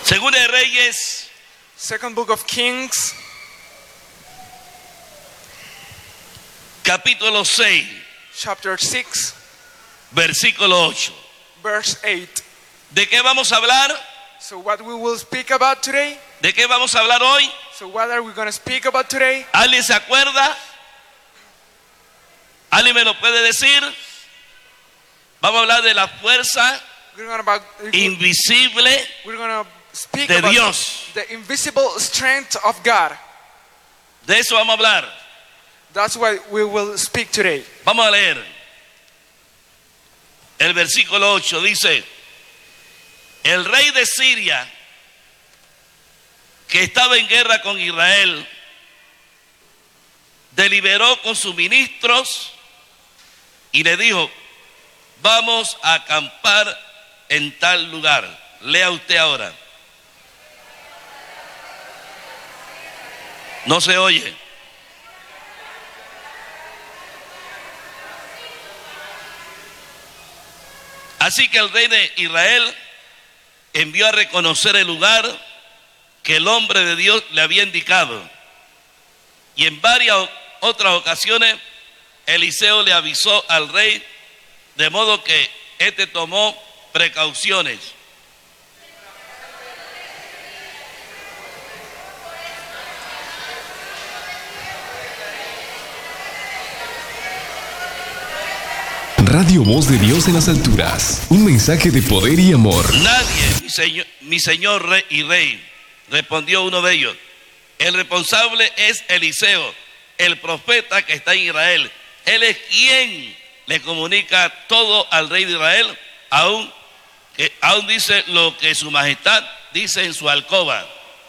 Segunda de Reyes, Second book of Kings, capítulo 6, chapter 6, versículo 8. verse 8. ¿De qué vamos a hablar? So what we will speak about today? ¿De qué vamos a hablar hoy? So what are we going to speak about today? ¿Alguien se acuerda? ¿Alguien me lo puede decir? Vamos a hablar de la fuerza We're invisible going to speak de about Dios. the invisible strength of God. De eso vamos a hablar. That's what we will speak today. Vamos a leer. El versículo 8 dice: el rey de Siria, que estaba en guerra con Israel, deliberó con sus ministros y le dijo: vamos a acampar en tal lugar. Lea usted ahora. No se oye. Así que el rey de Israel envió a reconocer el lugar que el hombre de Dios le había indicado. Y en varias otras ocasiones Eliseo le avisó al rey, de modo que éste tomó precauciones. Radio Voz de Dios en las alturas, un mensaje de poder y amor. Nadie, mi señor rey y rey, respondió uno de ellos. El responsable es Eliseo, el profeta que está en Israel. Él es quien le comunica todo al rey de Israel, aún dice lo que su majestad dice en su alcoba.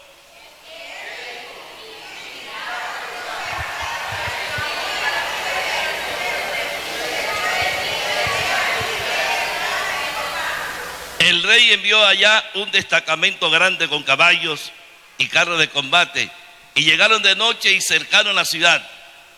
El rey envió allá un destacamento grande con caballos y carros de combate, y llegaron de noche y cercaron la ciudad.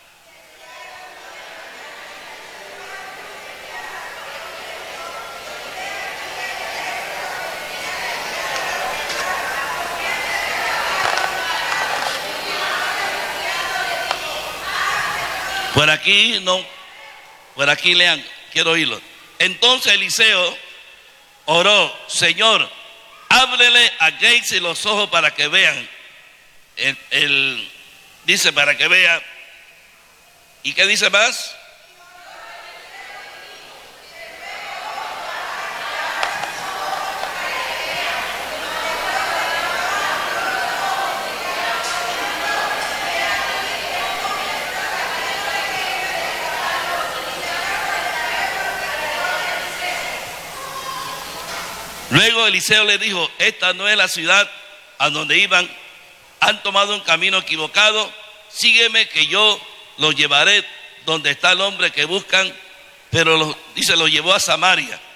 Por aquí no, por aquí lean, quiero oírlo. Entonces Eliseo oró: Señor, háblele a Gehazi los ojos para que vean. Dice para que vea. ¿Y qué dice más? Luego Eliseo le dijo: esta no es la ciudad a donde iban, han tomado un camino equivocado, sígueme que yo los llevaré donde está el hombre que buscan. Pero lo llevó a Samaria.